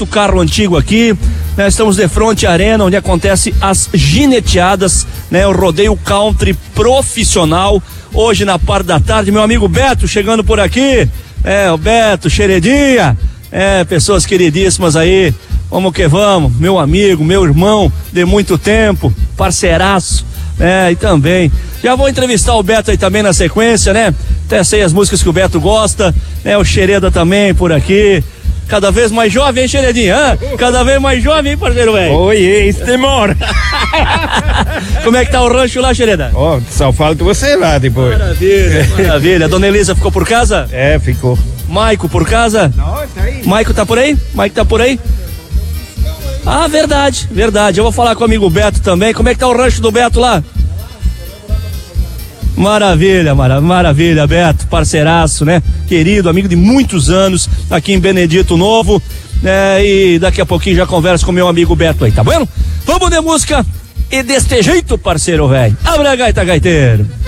muito carro antigo aqui, né? Estamos de frente à arena, onde acontece as gineteadas, né? O rodeio country profissional, hoje na parte da tarde. Meu amigo Beto chegando por aqui, o Beto, Xeredinha, pessoas queridíssimas aí, vamos que vamos, meu amigo, meu irmão de muito tempo, parceiraço, e também, já vou entrevistar o Beto aí também na sequência, né? Até sei as músicas que o Beto gosta, né? O Xereda também por aqui, cada vez mais jovem, hein, Xeredinha? Cada vez mais jovem, hein, parceiro, velho? Oi, isso demora. Como é que tá o rancho lá, Xereda? Só falta você lá depois. Maravilha, maravilha. Dona Elisa ficou por casa? Ficou. Maico por casa? Não, tá aí. Maico tá por aí? Maico tá por aí? Ah, verdade. Eu vou falar com o amigo Beto também. Como é que tá o rancho do Beto lá? Maravilha, Beto, parceiraço, né? Querido, amigo de muitos anos aqui em Benedito Novo, né? E daqui a pouquinho já converso com meu amigo Beto aí, tá bom? Vamos de música e deste jeito, parceiro velho. Abre a gaita, gaiteiro.